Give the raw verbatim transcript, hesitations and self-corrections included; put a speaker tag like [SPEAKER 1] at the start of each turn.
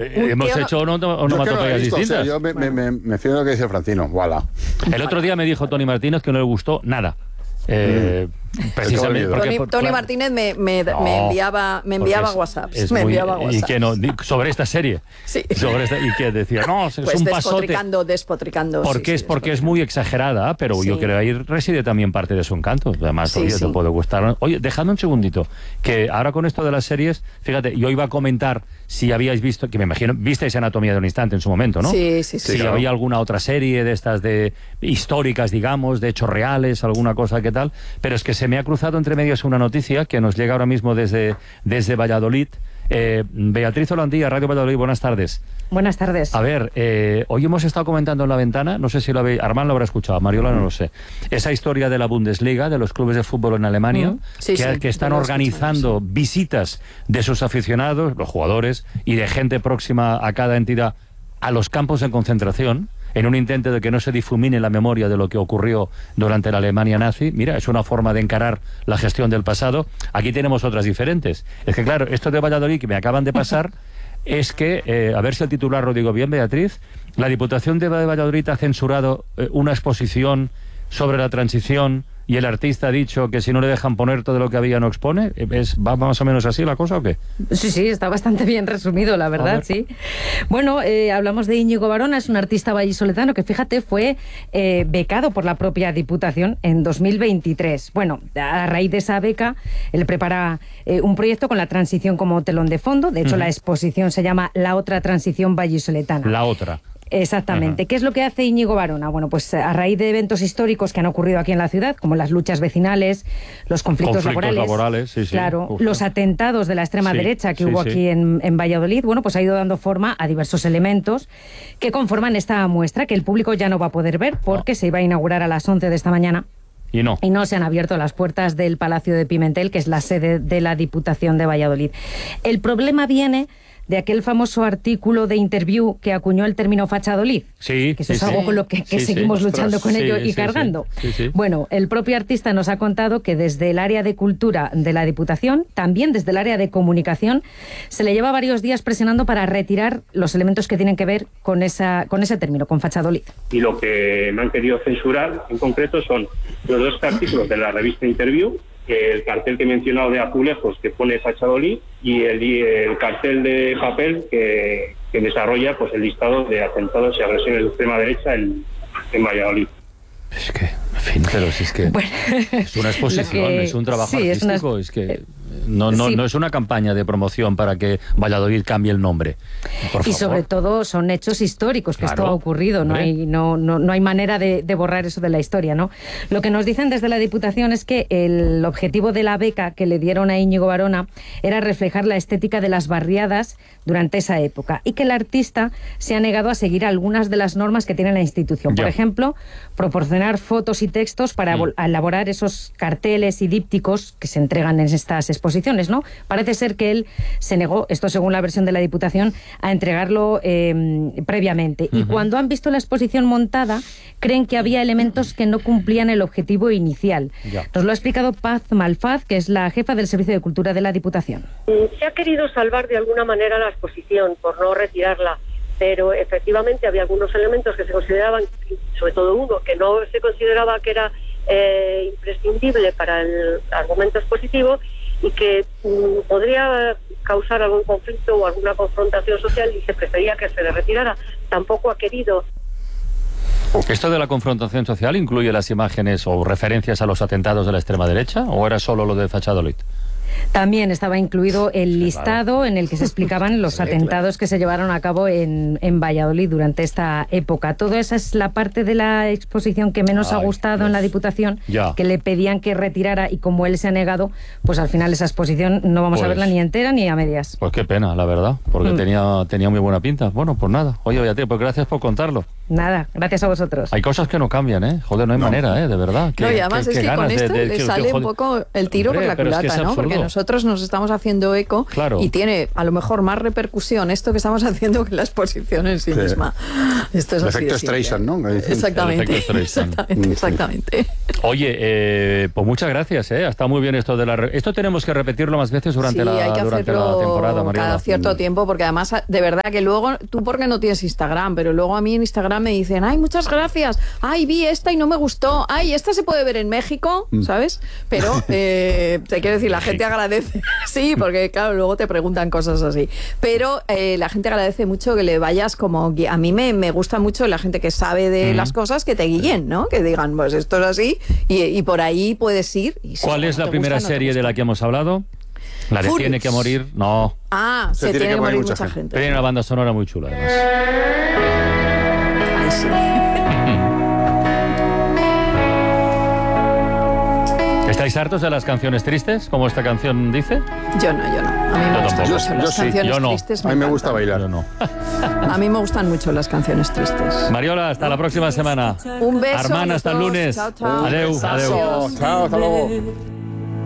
[SPEAKER 1] Eh, ¿Hemos hecho o no, onomatopeyas distintas?
[SPEAKER 2] O sea, yo me, me, me, me fío de lo que dice Francino. Voilà.
[SPEAKER 1] El otro día me dijo Tony Martínez que no le gustó nada. Eh, mm. Precisamente porque,
[SPEAKER 3] Tony,
[SPEAKER 1] por,
[SPEAKER 3] Tony
[SPEAKER 1] claro,
[SPEAKER 3] Martínez me, me,
[SPEAKER 1] no,
[SPEAKER 3] me enviaba me enviaba
[SPEAKER 1] es,
[SPEAKER 3] WhatsApps
[SPEAKER 1] es
[SPEAKER 3] me
[SPEAKER 1] muy,
[SPEAKER 3] enviaba WhatsApps.
[SPEAKER 1] y que no, sobre esta serie
[SPEAKER 3] sí.
[SPEAKER 1] sobre esta, y que decía no, es
[SPEAKER 3] pues
[SPEAKER 1] un pasote
[SPEAKER 3] despotricando despotricando
[SPEAKER 1] porque
[SPEAKER 3] sí,
[SPEAKER 1] es
[SPEAKER 3] sí,
[SPEAKER 1] porque es muy exagerada, pero sí. Yo creo que ahí reside también parte de su encanto. Además, sí, oye, sí. Te puede gustar. Oye, dejadme un segundito, que ahora con esto de las series, fíjate, yo iba a comentar si habíais visto, que me imagino visteis Anatomía de un instante en su momento, ¿no?
[SPEAKER 3] Sí, sí, sí.
[SPEAKER 1] Si
[SPEAKER 3] claro.
[SPEAKER 1] había alguna otra serie de estas de históricas, digamos, de hechos reales, alguna cosa que tal, pero es que se me ha cruzado entre medias una noticia que nos llega ahora mismo desde, desde Valladolid. Eh, Beatriz Holandía, Radio Valladolid, buenas tardes.
[SPEAKER 4] Buenas tardes.
[SPEAKER 1] A ver, eh, hoy hemos estado comentando en la ventana, no sé si lo habéis, Armand lo habrá escuchado, Mariola no lo sé, esa historia de la Bundesliga, de los clubes de fútbol en Alemania, mm, sí, que, sí, que están organizando sí. visitas de sus aficionados, los jugadores, y de gente próxima a cada entidad a los campos de concentración, en un intento de que no se difumine la memoria de lo que ocurrió durante la Alemania nazi. Mira, es una forma de encarar la gestión del pasado. Aquí tenemos otras diferentes. Es que, claro, esto de Valladolid que me acaban de pasar es que, eh, a ver si el titular lo digo bien, Beatriz, la Diputación de Valladolid ha censurado eh, una exposición sobre la transición y el artista ha dicho que si no le dejan poner todo lo que había no expone. ¿Es, ¿Va más o menos así la cosa o qué?
[SPEAKER 4] Sí, sí, está bastante bien resumido, la verdad, sí. Bueno, eh, hablamos de Íñigo Varona, es un artista vallisoletano que, fíjate, fue eh, becado por la propia Diputación en dos mil veintitrés. Bueno, a raíz de esa beca, él prepara eh, un proyecto con la transición como telón de fondo. De hecho, uh-huh. la exposición se llama La otra transición vallisoletana.
[SPEAKER 1] La otra.
[SPEAKER 4] Exactamente. Ajá. ¿Qué es lo que hace Íñigo Varona? Bueno, pues a raíz de eventos históricos que han ocurrido aquí en la ciudad, como las luchas vecinales, los conflictos, conflictos laborales,
[SPEAKER 1] laborales sí, sí,
[SPEAKER 4] claro,
[SPEAKER 1] justo.
[SPEAKER 4] los atentados de la extrema sí, derecha que sí, hubo sí. aquí en, en Valladolid, bueno, pues ha ido dando forma a diversos elementos que conforman esta muestra que el público ya no va a poder ver porque no. se iba a inaugurar a las once de esta mañana.
[SPEAKER 1] Y no.
[SPEAKER 4] Y no se han abierto las puertas del Palacio de Pimentel, que es la sede de la Diputación de Valladolid. El problema viene de aquel famoso artículo de Interview que acuñó el término fachadolid.
[SPEAKER 1] Sí,
[SPEAKER 4] que eso
[SPEAKER 1] sí,
[SPEAKER 4] es algo
[SPEAKER 1] sí.
[SPEAKER 4] con lo que, que
[SPEAKER 1] sí,
[SPEAKER 4] seguimos
[SPEAKER 1] sí.
[SPEAKER 4] luchando
[SPEAKER 1] Ostras,
[SPEAKER 4] con ello
[SPEAKER 1] sí,
[SPEAKER 4] y
[SPEAKER 1] sí,
[SPEAKER 4] cargando.
[SPEAKER 1] Sí, sí.
[SPEAKER 4] Bueno, el propio artista nos ha contado que desde el área de cultura de la Diputación, también desde el área de comunicación, se le lleva varios días presionando para retirar los elementos que tienen que ver con esa con ese término, con fachadolid.
[SPEAKER 5] Y lo que me han querido censurar en concreto son los dos artículos de la revista Interview, el cartel que he mencionado de azulejos que pone Fachadolid y el, el cartel de papel que, que desarrolla pues el listado de atentados y agresiones de extrema derecha en, en Valladolid.
[SPEAKER 1] Es que, en fin, pero si es que bueno, es una exposición, que, es un trabajo sí, artístico, es, una, es que no, no, sí. no es una campaña de promoción para que Valladolid cambie el nombre. Por
[SPEAKER 4] y
[SPEAKER 1] favor.
[SPEAKER 4] sobre todo son hechos históricos, que claro, esto ha ocurrido, no hay, no, no, no hay manera de, de borrar eso de la historia, ¿no? Lo que nos dicen desde la Diputación es que el objetivo de la beca que le dieron a Íñigo Varona era reflejar la estética de las barriadas durante esa época y que el artista se ha negado a seguir algunas de las normas que tiene la institución. Por ya. ejemplo, proporcionar fotos y textos para mm. elaborar esos carteles y dípticos que se entregan en estas exposiciones, ¿no? Parece ser que él se negó, esto según la versión de la Diputación, a entregarlo eh, previamente. Uh-huh. Y cuando han visto la exposición montada, creen que había elementos que no cumplían el objetivo inicial. Ya. Nos lo ha explicado Paz Malfaz, que es la jefa del Servicio de Cultura de la Diputación.
[SPEAKER 6] Se ha querido salvar de alguna manera la exposición por no retirarla, pero efectivamente había algunos elementos que se consideraban, sobre todo uno, que no se consideraba que era eh, imprescindible para el argumento expositivo y que mm, podría causar algún conflicto o alguna confrontación social y se prefería que se le retirara. Tampoco ha querido.
[SPEAKER 1] ¿Esto de la confrontación social incluye las imágenes o referencias a los atentados de la extrema derecha o era solo lo de Fachadolid?
[SPEAKER 4] También estaba incluido el listado en el que se explicaban los atentados que se llevaron a cabo en, en Valladolid durante esta época. Toda esa es la parte de la exposición que menos Ay, ha gustado Dios. en la Diputación, ya. que le pedían que retirara y como él se ha negado, pues al final esa exposición no vamos pues, a verla ni entera ni a medias.
[SPEAKER 1] Pues qué pena, la verdad, porque mm. tenía, tenía muy buena pinta. Bueno, pues nada. Oye, Beatriz, pues gracias por contarlo.
[SPEAKER 4] Nada, gracias a vosotros.
[SPEAKER 1] Hay cosas que no cambian, ¿eh? Joder, no hay no. manera, ¿eh? De verdad.
[SPEAKER 3] No, y además es que con esto de, de, le sale que, un poco el tiro hombre, por la culata, es que es ¿no? Porque nosotros nos estamos haciendo eco claro. y tiene a lo mejor más repercusión esto que estamos haciendo que la exposición en sí, sí. misma. Esto es
[SPEAKER 2] el
[SPEAKER 3] así
[SPEAKER 2] efecto Streisand, ¿no?
[SPEAKER 3] Exactamente. Exactamente, exactamente.
[SPEAKER 1] Oye, eh, pues muchas gracias, ¿eh? Está muy bien esto de la... Re... Esto tenemos que repetirlo más veces durante,
[SPEAKER 3] sí,
[SPEAKER 1] la,
[SPEAKER 3] hay que
[SPEAKER 1] durante la temporada, Mariola.
[SPEAKER 3] Cada cierto tiempo, porque además, de verdad que luego, tú porque no tienes Instagram, pero luego a mí en Instagram me dicen, ay, muchas gracias, ay, vi esta y no me gustó, ay, esta se puede ver en México, ¿sabes? Pero, eh, te quiero decir, la gente agradece, sí, porque claro, luego te preguntan cosas así, pero eh, la gente agradece mucho que le vayas como, a mí me, me gusta mucho la gente que sabe de mm. las cosas, que te guíen, ¿no? Que digan, pues esto es así, y, y por ahí puedes ir. Y si
[SPEAKER 1] ¿Cuál es la primera gusta, serie no de la que hemos hablado? La de
[SPEAKER 3] Furious.
[SPEAKER 1] Tiene que morir, no.
[SPEAKER 3] Ah, se, se tiene, tiene que morir mucha gente. gente.
[SPEAKER 1] Pero hay una banda sonora muy chula, además.
[SPEAKER 3] Ay, sí.
[SPEAKER 1] ¿Estáis hartos de las canciones tristes, como esta canción dice?
[SPEAKER 3] Yo no, yo no. A mí me
[SPEAKER 1] yo
[SPEAKER 3] gustan
[SPEAKER 1] yo,
[SPEAKER 3] mucho
[SPEAKER 1] yo
[SPEAKER 3] las
[SPEAKER 1] sí,
[SPEAKER 3] canciones
[SPEAKER 1] yo no.
[SPEAKER 3] tristes.
[SPEAKER 2] A mí me gusta bailar.
[SPEAKER 1] Yo no.
[SPEAKER 3] A mí me gustan mucho las canciones tristes.
[SPEAKER 1] Mariola, hasta la próxima semana.
[SPEAKER 3] Un beso.
[SPEAKER 1] Armand, hasta el lunes.
[SPEAKER 3] Chao, chao.
[SPEAKER 1] Adeu, adeu.
[SPEAKER 2] Chao, hasta luego.